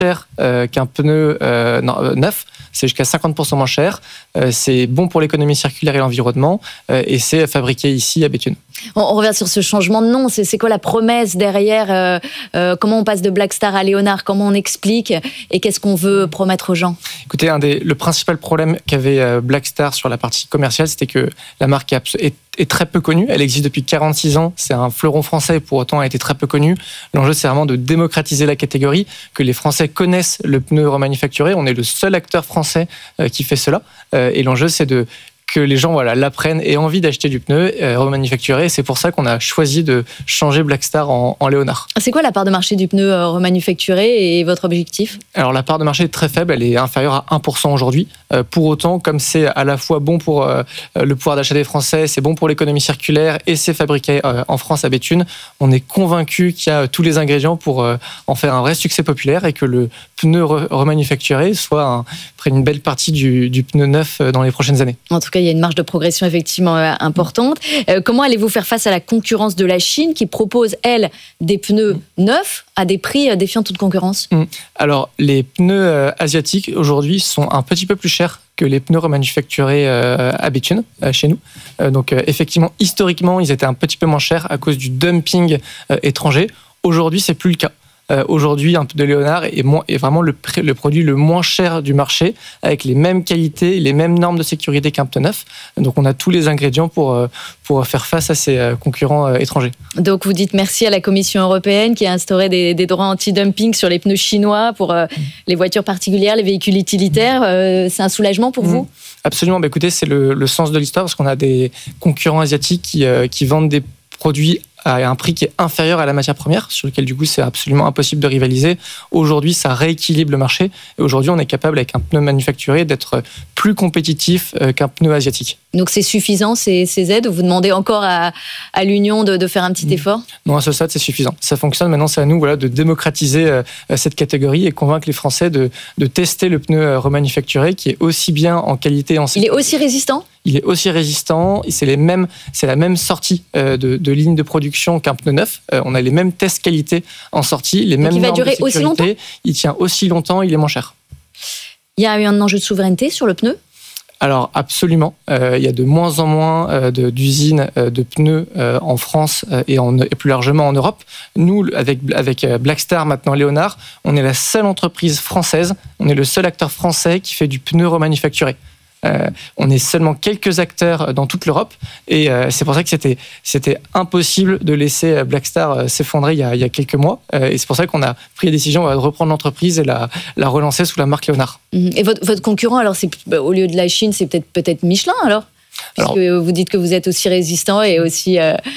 cher qu'un pneu neuf. C'est jusqu'à 50% moins cher. C'est bon pour l'économie circulaire et l'environnement. Et c'est fabriqué ici à Béthune. On revient sur ce changement de nom. C'est quoi la promesse derrière comment on passe de Blackstar à Léonard? Comment on explique? Et qu'est-ce qu'on veut promettre aux gens? Écoutez, le principal problème qu'avait Blackstar sur la partie commerciale, c'était que la marque est très peu connue. Elle existe depuis 46 ans. C'est un fleuron français et pour autant elle a été très peu connue. L'enjeu, c'est vraiment de démocratiser la catégorie, que les Français connaissent le pneu remanufacturé. On est le seul acteur français qui fait cela. Et l'enjeu, c'est que les gens l'apprennent et aient envie d'acheter du pneu remanufacturé. C'est pour ça qu'on a choisi de changer Blackstar en Léonard. C'est quoi la part de marché du pneu remanufacturé et votre objectif? Alors la part de marché est très faible, elle est inférieure à 1% aujourd'hui. Pour autant, comme c'est à la fois bon pour le pouvoir d'achat des Français, c'est bon pour l'économie circulaire et c'est fabriqué en France à Béthune, on est convaincu qu'il y a tous les ingrédients pour en faire un vrai succès populaire et que le pneu remanufacturé prenne une belle partie du pneu neuf dans les prochaines années. En tout cas, il y a une marge de progression effectivement importante. Comment allez-vous faire face à la concurrence de la Chine qui propose, elle, des pneus neufs à des prix défiant toute concurrence? Alors, les pneus asiatiques aujourd'hui sont un petit peu plus chers que les pneus remanufacturés à Béthune, chez nous. Donc, effectivement, historiquement, ils étaient un petit peu moins chers à cause du dumping étranger. Aujourd'hui, c'est plus le cas. Aujourd'hui, un pneu de Léonard est vraiment le produit le moins cher du marché, avec les mêmes qualités, les mêmes normes de sécurité qu'un pneu neuf. Donc, on a tous les ingrédients pour faire face à ces concurrents étrangers. Donc, vous dites merci à la Commission européenne qui a instauré des droits anti-dumping sur les pneus chinois pour les voitures particulières, les véhicules utilitaires. C'est un soulagement pour vous? Absolument. Écoutez, c'est le sens de l'histoire parce qu'on a des concurrents asiatiques qui vendent des produits à un prix qui est inférieur à la matière première, sur lequel du coup c'est absolument impossible de rivaliser. Aujourd'hui, ça rééquilibre le marché et aujourd'hui on est capable avec un pneu manufacturé d'être plus compétitif qu'un pneu asiatique. Donc c'est suffisant ces aides? Vous demandez encore à l'Union de faire un petit effort? Non, à ce stade c'est suffisant. Ça fonctionne. Maintenant c'est à nous de démocratiser cette catégorie et convaincre les Français de tester le pneu remanufacturé qui est aussi bien en qualité et en sécurité. Il est aussi résistant? Il est aussi résistant, c'est la même sortie de ligne de production qu'un pneu neuf. On a les mêmes tests qualité en sortie, les mêmes normes de sécurité. Aussi longtemps? Il tient aussi longtemps, il est moins cher. Il y a eu un enjeu de souveraineté sur le pneu? Alors absolument, il y a de moins en moins d'usines de pneus en France et plus largement en Europe. Nous, avec Blackstar, maintenant Léonard, on est la seule entreprise française, on est le seul acteur français qui fait du pneu remanufacturé. On est seulement quelques acteurs dans toute l'Europe et c'est pour ça que c'était impossible de laisser Blackstar s'effondrer il y a quelques mois et c'est pour ça qu'on a pris la décision de reprendre l'entreprise et la relancer sous la marque Léonard. Et votre concurrent, alors au lieu de la Chine, c'est peut-être Michelin alors? Puisque vous dites que vous êtes aussi résistant et aussi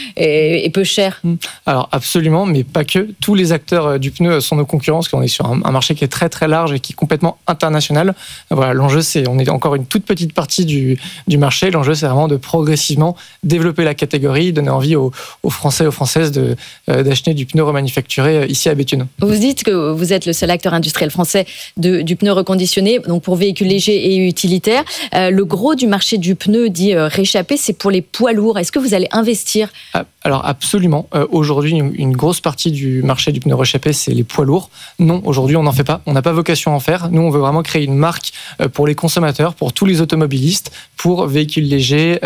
et peu cher. Alors absolument, mais pas que. Tous les acteurs du pneu sont nos concurrents, parce qu'on est sur un marché qui est très très large et qui est complètement international. Voilà, l'enjeu, on est encore une toute petite partie du marché. L'enjeu, c'est vraiment de progressivement développer la catégorie, donner envie aux Français et aux Françaises d'acheter du pneu remanufacturé ici à Béthune. Vous dites que vous êtes le seul acteur industriel français du pneu reconditionné, donc pour véhicules légers et utilitaires. Le gros du marché du pneu dit réchappé, c'est pour les poids lourds. Est-ce que vous allez investir? Alors absolument. Aujourd'hui, une grosse partie du marché du pneu réchappé, c'est les poids lourds. Non, aujourd'hui, on n'en fait pas. On n'a pas vocation à en faire. Nous, on veut vraiment créer une marque pour les consommateurs, pour tous les automobilistes, pour véhicules légers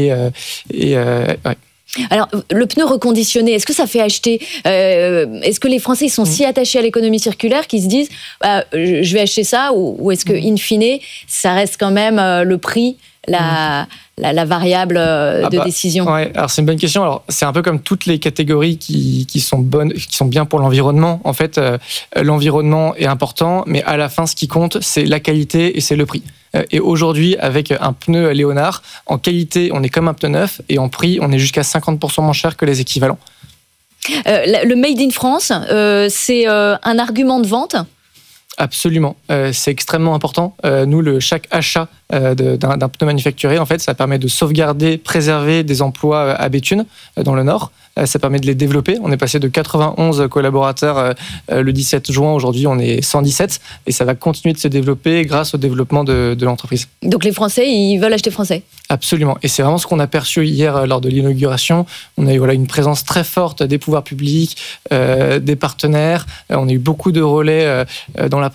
ouais. Alors, le pneu reconditionné, est-ce que ça fait acheter est-ce que les Français ils sont si attachés à l'économie circulaire qu'ils se disent je vais acheter ça ou est-ce que, in fine, ça reste quand même le prix, la variable de décision? Ouais, alors c'est une bonne question. Alors, c'est un peu comme toutes les catégories qui sont bonnes, qui sont bien pour l'environnement. En fait, l'environnement est important, mais à la fin, ce qui compte, c'est la qualité et c'est le prix. Et aujourd'hui, avec un pneu Léonard, en qualité, on est comme un pneu neuf, et en prix, on est jusqu'à 50% moins cher que les équivalents. Le Made in France, c'est un argument de vente? Absolument, c'est extrêmement important. Nous, chaque achat d'un pneu manufacturé, en fait, ça permet de sauvegarder, préserver des emplois à Béthune, dans le Nord. Ça permet de les développer. On est passé de 91 collaborateurs le 17 juin. Aujourd'hui, on est 117. Et ça va continuer de se développer grâce au développement de l'entreprise. Donc les Français, ils veulent acheter français? Absolument. Et c'est vraiment ce qu'on a perçu hier lors de l'inauguration. On a eu une présence très forte des pouvoirs publics, des partenaires. On a eu beaucoup de relais dans la